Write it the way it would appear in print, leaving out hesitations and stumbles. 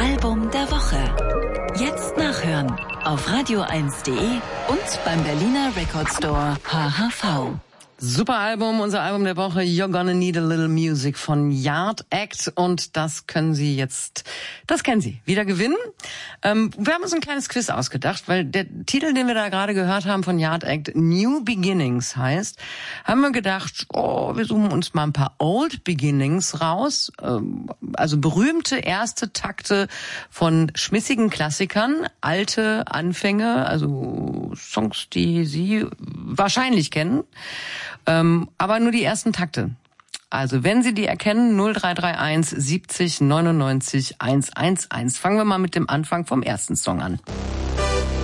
Album der Woche. Jetzt nachhören auf radio1.de und beim Berliner Record Store HHV. Super Album, unser Album der Woche, You're Gonna Need a Little Music von Yard Act, und das kennen Sie wieder gewinnen. Wir haben uns ein kleines Quiz ausgedacht, weil der Titel, den wir da gerade gehört haben von Yard Act, New Beginnings heißt, haben wir gedacht, wir suchen uns mal ein paar Old Beginnings raus, also berühmte erste Takte von schmissigen Klassikern, alte Anfänge, also Songs, die Sie wahrscheinlich kennen. Aber nur die ersten Takte. Also wenn Sie die erkennen, 0331 70 99 111. Fangen wir mal mit dem Anfang vom ersten Song an.